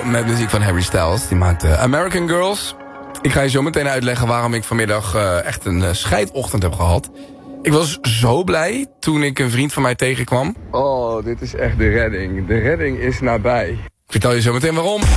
met muziek van Harry Styles. Die maakt American Girls. Ik ga je zo meteen uitleggen waarom ik vanmiddag echt een scheidochtend heb gehad. Ik was zo blij toen ik een vriend van mij tegenkwam. Oh, dit is echt de redding. De redding is nabij. Ik vertel je zo meteen waarom.